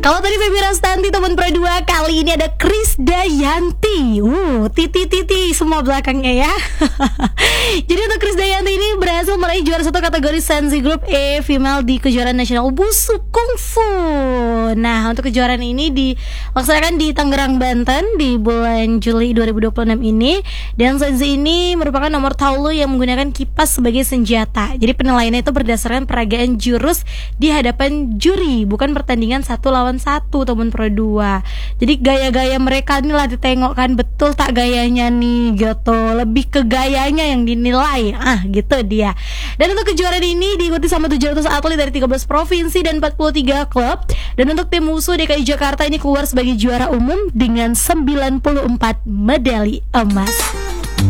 Kalau tadi Feby Rastanti teman Pro 2, kali ini ada Krisdayanti. Titi semua belakangnya ya. Jadi untuk Krisdayanti ini berhasil meraih juara satu kategori Sensi Group E Female di kejuaraan nasional Wusu Kungfu. Nah, untuk kejuaraan ini dilaksanakan di Tangerang, Banten di bulan Juli 2026 ini. Dan Sensi ini merupakan nomor taulu yang menggunakan kipas sebagai senjata. Jadi penilaiannya itu berdasarkan peragaan jurus di hadapan juri, bukan pertandingan satu lawan satu teman Pro 2. Jadi gaya-gaya mereka inilah ditengokkan betul tak gayanya nih gitu. Lebih ke gayanya yang dinilai. Gitu dia. Dan untuk kejuaraan ini diikuti sama 700 atlet dari 13 provinsi dan 43 klub. Dan untuk tim Wusu DKI Jakarta ini keluar sebagai juara umum dengan 94 medali emas.